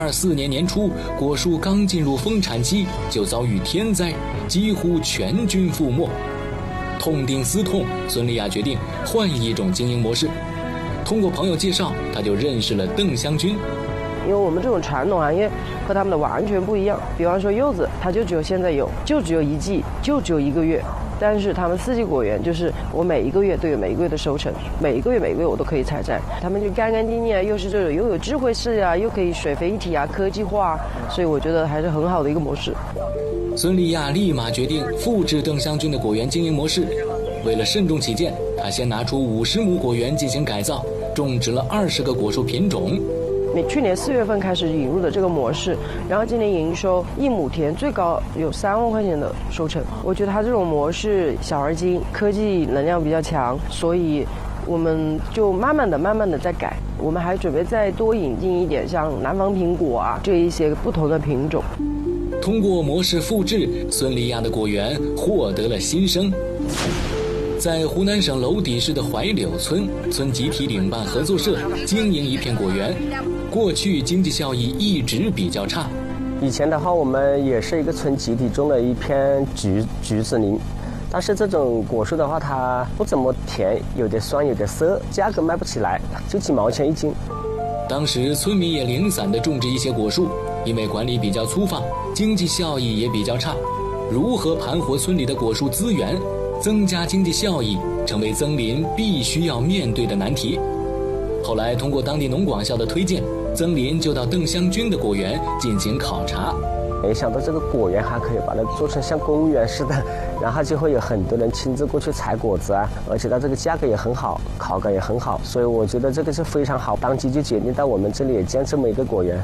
2024年年初，果树刚进入丰产期，就遭遇天灾，几乎全军覆没。痛定思痛，孙丽亚决定换一种经营模式。通过朋友介绍，他就认识了邓湘军。 因为我们这种传统行业和他们的完全不一样。比方说柚子，它就只有现在有，就只有一季，就只有1个月。但是他们四季果园就是我每一个月都有每一个月的收成，每一个月我都可以采摘。他们就干干净净啊，又是这种又有智慧式啊，又可以水肥一体啊，科技化，所以我觉得还是很好的一个模式。 孙丽亚立马决定复制邓湘军的果园经营模式。为了慎重起见，他先拿出50亩果园进行改造，种植了20个果树品种。 去年4月份开始引入的这个模式，然后今年营收1亩田最高有3万块钱的收成。我觉得它这种模式小而精，科技能量比较强，所以我们就慢慢的在改。我们还准备再多引进一点像南方苹果啊这一些不同的品种。 通过模式复制，孙丽亚的果园获得了新生。在湖南省娄底市的槐柳村，村集体领办合作社经营一片果园，过去经济效益一直比较差。 以前的话，我们也是一个村集体种了一片橘子林，但是这种果树的话，它不怎么甜，有点酸，有点涩，价格卖不起来，就几毛钱1斤。 当时村民也零散地种植一些果树，因为管理比较粗放，经济效益也比较差。如何盘活村里的果树资源，增加经济效益，成为曾林必须要面对的难题。后来通过当地农广校的推荐，曾林就到邓湘军的果园进行考察。 没想到这个果园还可以把它做成像公园似的，然后就会有很多人亲自过去采果子啊，而且它这个价格也很好，口感也很好，所以我觉得这个是非常好。当即就决定到我们这里也建这么一个果园。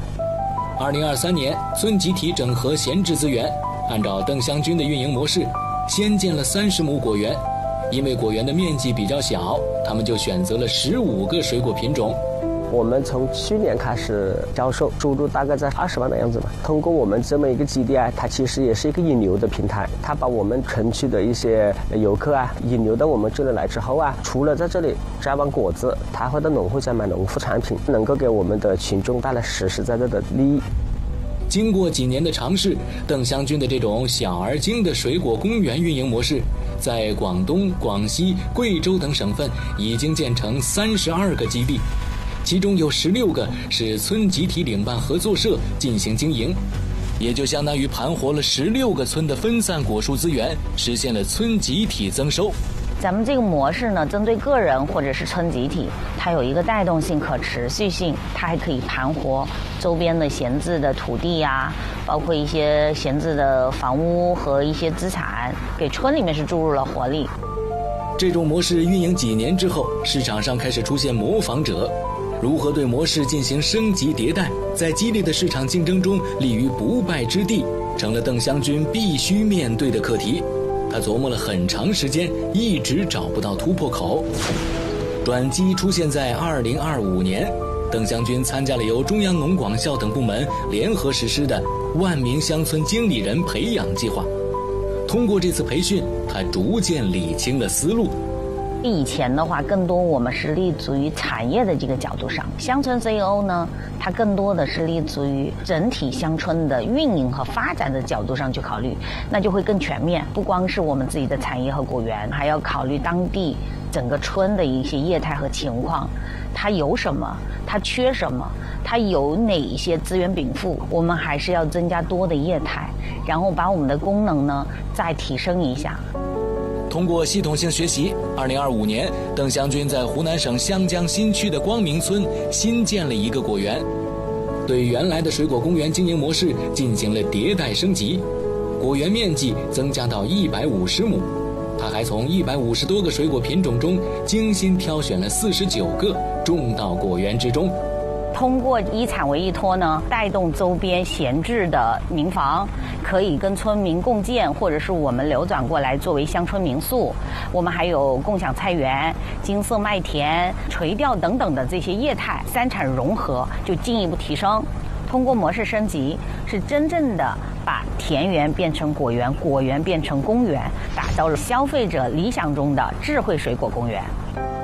2023年，村集体整合闲置资源，按照邓湘军的运营模式，先建了30亩果园。因为果园的面积比较小，他们就选择了15个水果品种。 我们从去年开始销售，收入大概在20万的样子吧。通过我们这么一个基地啊，它其实也是一个引流的平台。它把我们城区的一些游客啊引流到我们这里来之后啊，除了在这里摘完果子，他会到农会家买农副产品，能够给我们的群众带来实实在在的利益。 经过几年的尝试，邓湘军的这种小而精的水果公园运营模式，在广东、广西、贵州等省份已经建成32个基地，其中有16个是村集体领办合作社进行经营，也就相当于盘活了16个村的分散果树资源，实现了村集体增收。 咱们这个模式呢，针对个人或者是村集体，它有一个带动性、可持续性，它还可以盘活周边的闲置的土地呀，包括一些闲置的房屋和一些资产，给村里面是注入了活力。 这种模式运营几年之后，市场上开始出现模仿者。如何对模式进行升级迭代，在激烈的市场竞争中立于不败之地，成了邓湘军必须面对的课题。他琢磨了很长时间，一直找不到突破口。转机出现在2025年，邓湘军参加了由中央农广校等部门联合实施的万名乡村经理人培养计划。通过这次培训，他逐渐理清了思路。 以前的话，更多我们是立足于产业的这个角度上，乡村 CEO 呢，它更多的是立足于整体乡村的运营和发展的角度上去考虑，那就会更全面。不光是我们自己的产业和果园，还要考虑当地整个村的一些业态和情况，它有什么，它缺什么，它有哪一些资源禀赋，我们还是要增加多的业态，然后把我们的功能呢再提升一下。 通过系统性学习，2025年，邓湘军在湖南省湘江新区的光明村新建了一个果园，对原来的水果公园经营模式进行了迭代升级，果园面积增加到150亩。他还从150多个水果品种中精心挑选了49个种到果园之中。 通过一产为一托呢，带动周边闲置的民房可以跟村民共建，或者是我们流转过来作为乡村民宿。我们还有共享菜园、金色麦田、垂钓等等的这些业态，三产融合就进一步提升。通过模式升级，是真正的把田园变成果园，果园变成公园，打造了消费者理想中的智慧水果公园。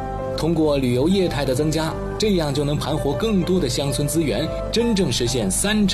通过旅游业态的增加，这样就能盘活更多的乡村资源，真正实现3